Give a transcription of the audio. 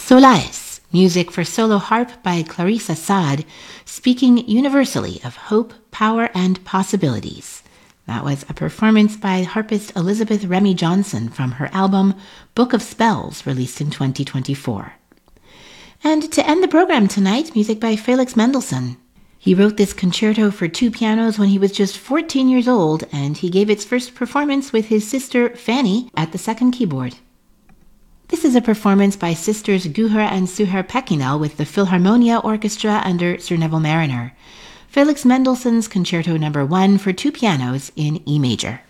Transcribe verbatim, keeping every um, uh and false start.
Solace, music for solo harp by Clarissa Saad, speaking universally of hope, power, and possibilities. That was a performance by harpist Elizabeth Remy Johnson from her album Book of Spells, released in twenty twenty-four. And to end the program tonight, music by Felix Mendelssohn. He wrote this concerto for two pianos when he was just fourteen years old, and he gave its first performance with his sister Fanny at the second keyboard. This is a performance by sisters Guher and Suher Pekinel with the Philharmonia Orchestra under Sir Neville Marriner. Felix Mendelssohn's Concerto Number One for two pianos in E major.